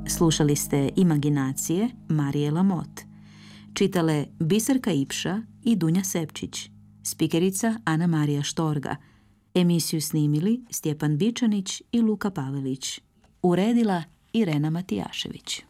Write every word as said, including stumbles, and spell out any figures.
Slušali ste Imaginacije Marije Lamot. Čitale Biserka Ipša i Dunja Sepčić. Spikerica Ana Marija Štorga. Emisiju snimili Stjepan Bičanić i Luka Pavelić. Uredila Irena Matijašević.